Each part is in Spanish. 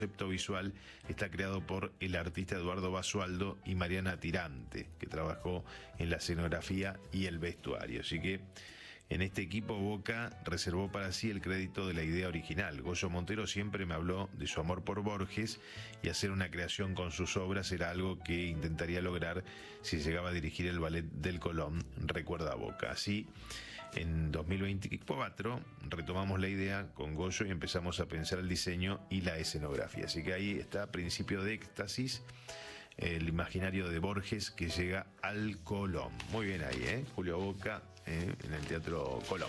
concepto visual está creado por el artista Eduardo Basualdo y Mariana Tirante, que trabajó en la escenografía y el vestuario. Así que en este equipo Boca reservó para sí el crédito de la idea original. Goyo Montero siempre me habló de su amor por Borges y hacer una creación con sus obras era algo que intentaría lograr si llegaba a dirigir el Ballet del Colón, recuerda Boca. Así, en 2024 retomamos la idea con Goyo y empezamos a pensar el diseño y la escenografía. Así que ahí está, Principio de Éxtasis, el imaginario de Borges que llega al Colón. Muy bien ahí, Julio Boca, en el Teatro Colón.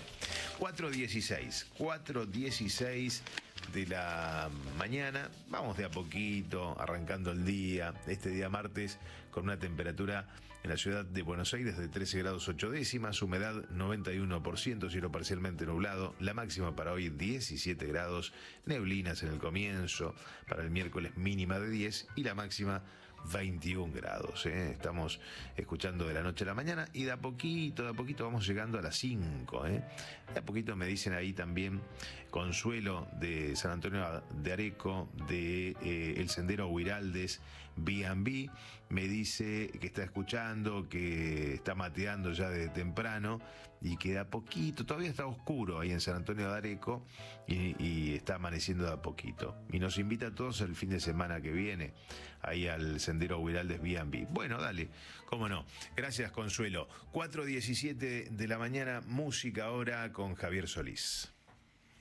4:16 de la mañana. Vamos de a poquito, arrancando el día. Este día martes, con una temperatura en la ciudad de Buenos Aires de 13 grados 8 décimas, humedad 91%, cielo parcialmente nublado. La máxima para hoy 17 grados, neblinas en el comienzo. Para el miércoles mínima de 10 y la máxima 21 grados. Estamos escuchando de la noche a la mañana y de a poquito vamos llegando a las 5. De a poquito me dicen ahí también Consuelo de San Antonio de Areco, de el Sendero Huiraldes B&B, me dice que está escuchando, que está mateando ya de temprano y que de a poquito, todavía está oscuro ahí en San Antonio de Areco y está amaneciendo de a poquito. Y nos invita a todos el fin de semana que viene ahí al Sendero Huiraldes B&B. Bueno, dale, cómo no. Gracias, Consuelo. 4:17 de la mañana, música ahora con Javier Solís.